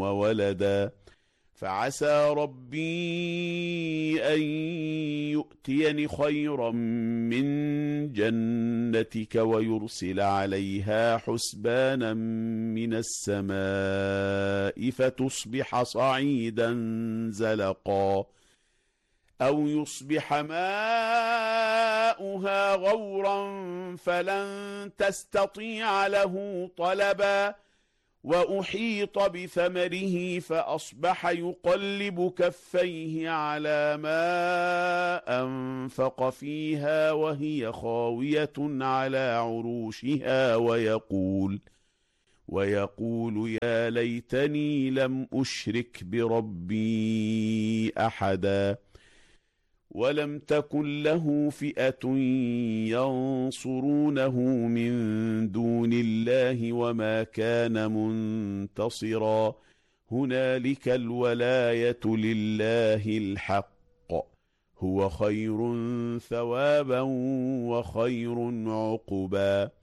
وولدا فعسى ربي أن يؤتيني خيرا من جنتك ويرسل عليها حسبانا من السماء فتصبح صعيدا زلقا أو يصبح ماؤها غورا فلن تستطيع له طلبا وأحيط بثمره فأصبح يقلب كفيه على ما أنفق فيها وهي خاوية على عروشها ويقول يا ليتني لم أشرك بربي أحدا ولم تكن له فئة ينصرونه من دون الله وما كان منتصرا هنالك الولاية لله الحق هو خير ثوابا وخير عقبا